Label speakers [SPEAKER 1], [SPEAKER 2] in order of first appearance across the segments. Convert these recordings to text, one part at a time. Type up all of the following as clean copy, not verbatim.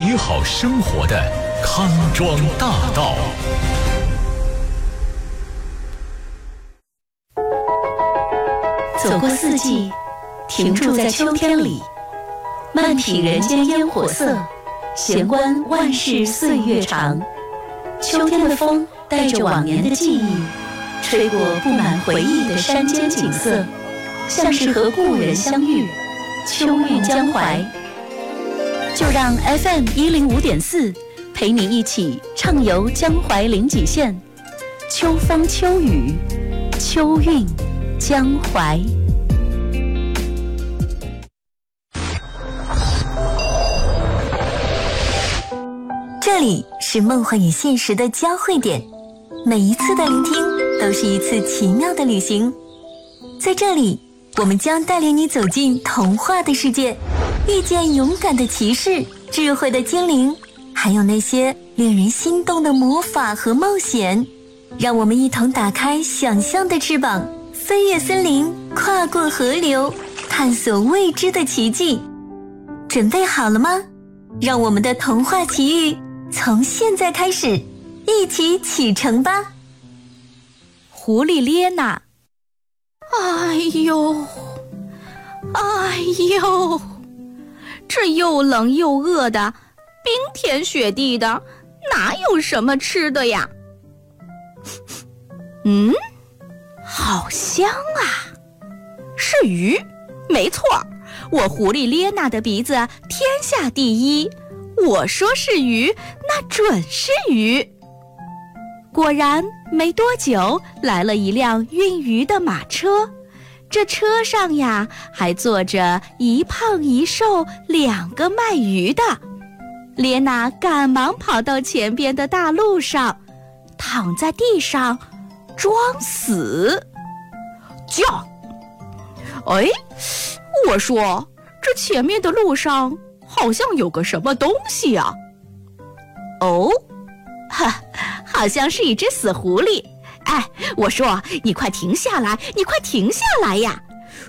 [SPEAKER 1] 美好生活的康庄大道。
[SPEAKER 2] 走过四季，停驻在秋天里，慢品人间烟火色，闲观万事岁月长。秋天的风带着往年的记忆，吹过布满回忆的山间景色，像是和故人相遇，秋韵江淮。就让 FM105.4 陪你一起畅游江淮临济县，秋风秋雨，秋韵江淮。
[SPEAKER 3] 这里是梦幻与现实的交汇点，每一次的聆听都是一次奇妙的旅行。在这里，我们将带领你走进童话的世界，遇见勇敢的骑士、智慧的精灵，还有那些令人心动的魔法和冒险。让我们一同打开想象的翅膀，飞越森林，跨过河流，探索未知的奇迹。准备好了吗？让我们的童话奇遇从现在开始，一起启程吧。
[SPEAKER 2] 狐狸列娜。
[SPEAKER 4] 哎呦，这又冷又饿的，冰天雪地的，哪有什么吃的呀？好香啊！是鱼，没错，我狐狸列娜的鼻子天下第一，我说是鱼，那准是鱼。果然没多久，来了一辆运鱼的马车，这车上呀还坐着一胖一瘦两个卖鱼的。列娜赶忙跑到前边的大路上，躺在地上装死。叫！我说这前面的路上好像有个什么东西啊。好像是一只死狐狸。我说你快停下来，你快停下来呀！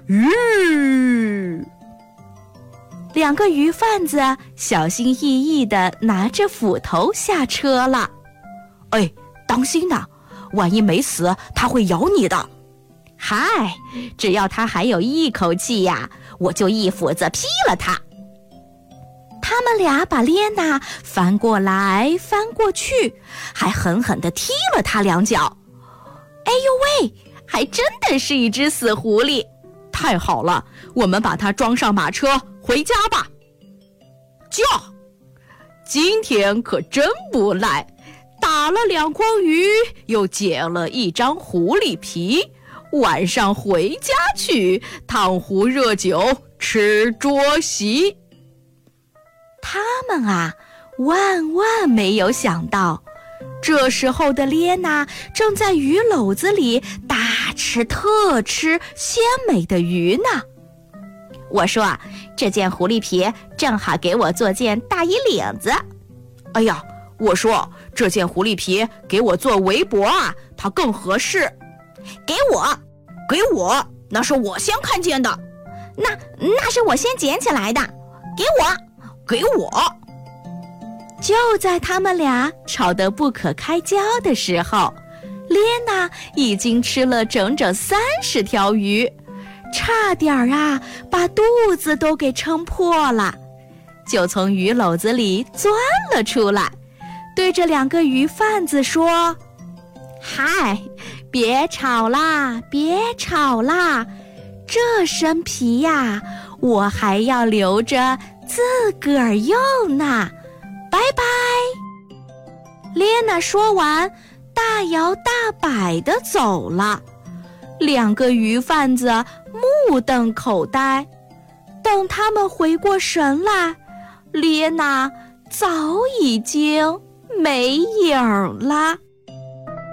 [SPEAKER 4] 两个鱼贩子小心翼翼地拿着斧头下车了。当心呐，万一没死，它会咬你的。嗨，只要它还有一口气呀，我就一斧子劈了它。他们俩把列娜翻过来翻过去，还狠狠地踢了她两脚。哎呦喂，还真的是一只死狐狸！太好了，我们把它装上马车回家吧。叫！今天可真不赖，打了2筐鱼，又解了一张狐狸皮，晚上回家去烫壶热酒吃桌席。他们啊，万万没有想到，这时候的列娜正在鱼篓子里大吃特吃鲜美的鱼呢。我说，这件狐狸皮正好给我做件大衣领子。我说，这件狐狸皮给我做围脖啊，它更合适。给我，那是我先看见的。那是我先捡起来的。给我。就在他们俩吵得不可开交的时候，列娜已经吃了整整30条鱼，差点把肚子都给撑破了，就从鱼篓子里钻了出来，对着2个鱼贩子说：嗨，别吵啦，这身皮呀，我还要留着自个儿用呢，拜拜。列娜说完，大摇大摆地走了。2个鱼贩子目瞪口呆，等他们回过神来，列娜早已经没影了。